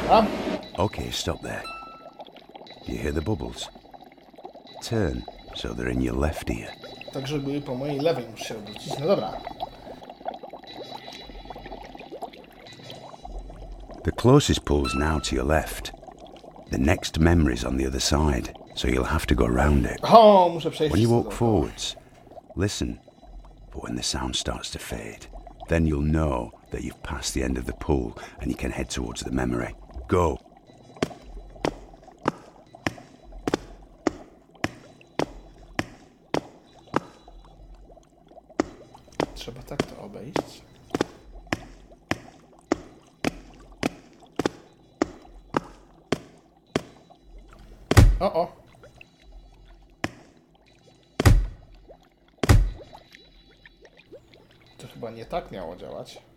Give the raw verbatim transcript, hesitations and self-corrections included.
A? Okay, stop there. Do you hear the bubbles? Turn so they're in your left ear. Tak, żeby po mojej lewej muszę się obrócić. No dobra. The closest pool's now to your left. The next memory's on the other side, so you'll have to go round it. O, muszę przejść. When you przez walk to. forwards, listen. But when the sound starts to fade, then you'll know that you've passed the end of the pool and you can head towards the memory. Go. Trzeba tak to obejść. O, o. To chyba nie tak miało działać.